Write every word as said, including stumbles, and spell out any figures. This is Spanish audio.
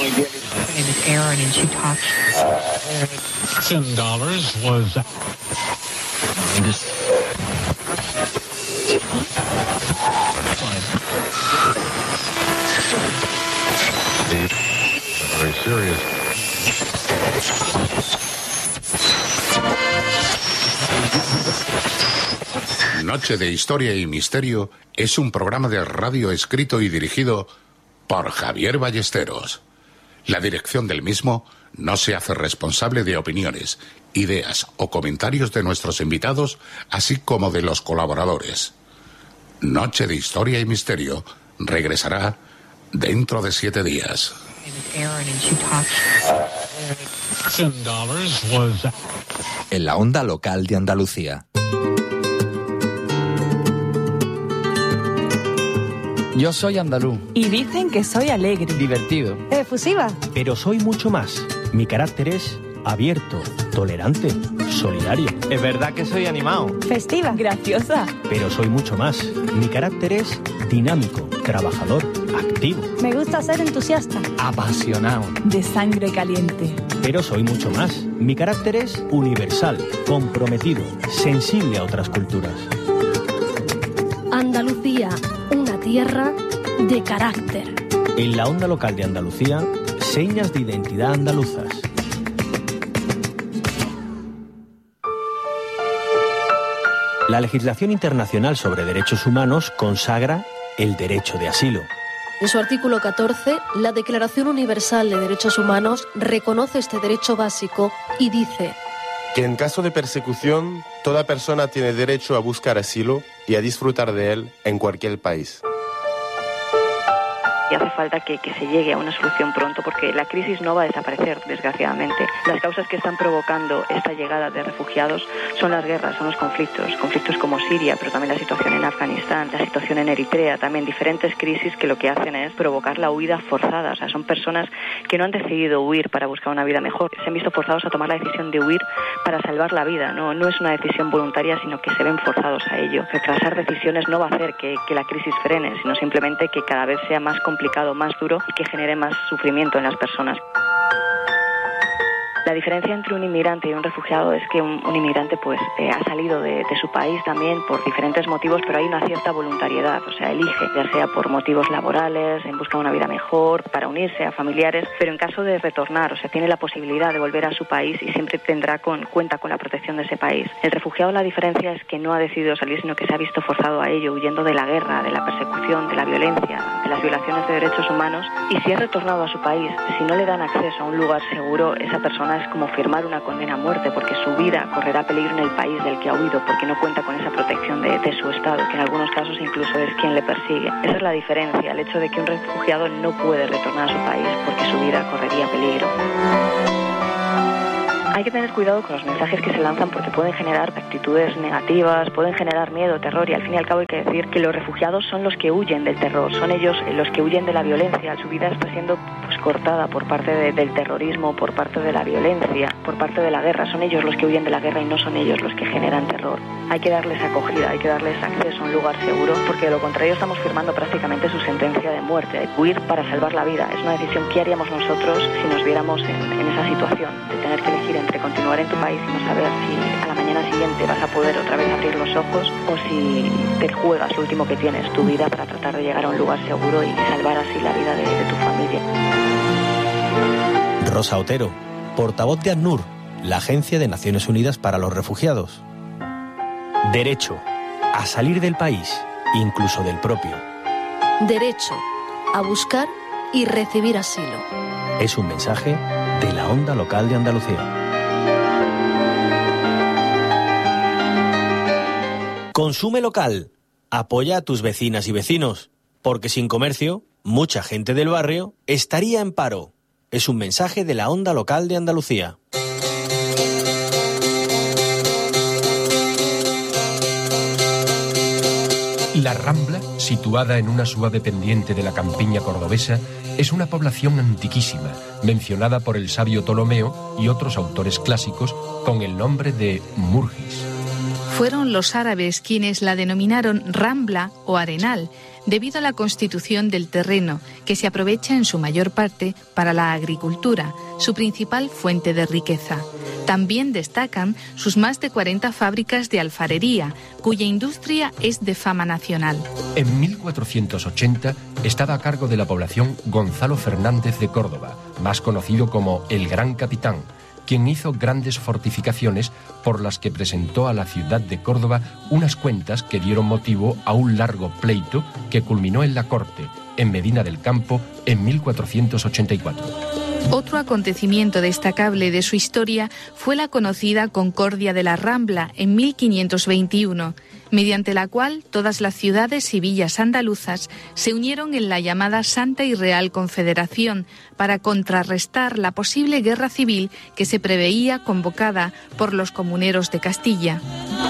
name is Erin, and she talks. Ten dollars was. Very serious. Noche de Historia y Misterio es un programa de radio escrito y dirigido por Javier Ballesteros. La dirección del mismo no se hace responsable de opiniones, ideas o comentarios de nuestros invitados, así como de los colaboradores. Noche de Historia y Misterio regresará dentro de siete días. En la onda local de Andalucía. Yo soy andaluz. Y dicen que soy alegre. Divertido. Efusiva. Pero soy mucho más. Mi carácter es abierto, tolerante, solidario. Es verdad que soy animado. Festiva. Graciosa. Pero soy mucho más. Mi carácter es dinámico, trabajador, activo. Me gusta ser entusiasta. Apasionado. De sangre caliente. Pero soy mucho más. Mi carácter es universal, comprometido, sensible a otras culturas. Andalucía, una tierra de carácter. En la onda local de Andalucía, señas de identidad andaluzas. La legislación internacional sobre derechos humanos consagra el derecho de asilo. En su artículo catorce, la Declaración Universal de Derechos Humanos reconoce este derecho básico y dice que en caso de persecución, toda persona tiene derecho a buscar asilo y a disfrutar de él en cualquier país. Y hace falta que, que se llegue a una solución pronto, porque la crisis no va a desaparecer, desgraciadamente. Las causas que están provocando esta llegada de refugiados son las guerras, son los conflictos, conflictos como Siria, pero también la situación en Afganistán, la situación en Eritrea, también diferentes crisis que lo que hacen es provocar la huida forzada. O sea, son personas que no han decidido huir para buscar una vida mejor, se han visto forzados a tomar la decisión de huir para salvar la vida. No, no es una decisión voluntaria, sino que se ven forzados a ello. Retrasar decisiones no va a hacer que, que la crisis frene, sino simplemente que cada vez sea más complicado, más duro y que genere más sufrimiento en las personas. La diferencia entre un inmigrante y un refugiado es que un, un inmigrante pues eh, ha salido de, de su país también por diferentes motivos, pero hay una cierta voluntariedad, o sea, elige, ya sea por motivos laborales, en busca de una vida mejor, para unirse a familiares, pero en caso de retornar, o sea, tiene la posibilidad de volver a su país y siempre tendrá con, cuenta con la protección de ese país. El refugiado, la diferencia es que no ha decidido salir, sino que se ha visto forzado a ello, huyendo de la guerra, de la persecución, de la violencia, de las violaciones de derechos humanos, y si ha retornado a su país, si no le dan acceso a un lugar seguro, esa persona es como firmar una condena a muerte, porque su vida correrá peligro en el país del que ha huido, porque no cuenta con esa protección de, de su Estado, que en algunos casos incluso es quien le persigue. Esa es la diferencia, el hecho de que un refugiado no puede retornar a su país porque su vida correría peligro. Hay que tener cuidado con los mensajes que se lanzan porque pueden generar actitudes negativas, pueden generar miedo, terror, y al fin y al cabo hay que decir que los refugiados son los que huyen del terror, son ellos los que huyen de la violencia. Su vida está siendo pues cortada por parte de, del terrorismo, por parte de la violencia, por parte de la guerra. Son ellos los que huyen de la guerra y no son ellos los que generan terror. Hay que darles acogida, hay que darles acceso a un lugar seguro, porque de lo contrario estamos firmando prácticamente su sentencia de muerte. Huir para salvar la vida es una decisión que haríamos nosotros si nos viéramos en, en esa situación, de tener que elegir entre continuar en tu país y no saber si a la mañana siguiente vas a poder otra vez abrir los ojos, o si te juegas lo último que tienes, tu vida, para tratar de llegar a un lugar seguro y salvar así la vida de, de tu familia. Rosa Otero, portavoz de ACNUR, la Agencia de Naciones Unidas para los Refugiados. Derecho a salir del país, incluso del propio. Derecho a buscar y recibir asilo. Es un mensaje de la onda local de Andalucía. Consume local. Apoya a tus vecinas y vecinos, porque sin comercio, mucha gente del barrio estaría en paro. Es un mensaje de la onda local de Andalucía. La Rambla, situada en una suave pendiente de la campiña cordobesa, es una población antiquísima, mencionada por el sabio Ptolomeo y otros autores clásicos con el nombre de Murgis. Fueron los árabes quienes la denominaron Rambla o Arenal, debido a la constitución del terreno, que se aprovecha en su mayor parte para la agricultura, su principal fuente de riqueza. También destacan sus más de cuarenta fábricas de alfarería, cuya industria es de fama nacional. En mil cuatrocientos ochenta estaba a cargo de la población Gonzalo Fernández de Córdoba, más conocido como el Gran Capitán, quien hizo grandes fortificaciones por las que presentó a la ciudad de Córdoba unas cuentas que dieron motivo a un largo pleito que culminó en la corte, en Medina del Campo, en mil cuatrocientos ochenta y cuatro. Otro acontecimiento destacable de su historia fue la conocida Concordia de la Rambla en mil quinientos veintiuno, mediante la cual todas las ciudades y villas andaluzas se unieron en la llamada Santa y Real Confederación para contrarrestar la posible guerra civil que se preveía convocada por los comuneros de Castilla.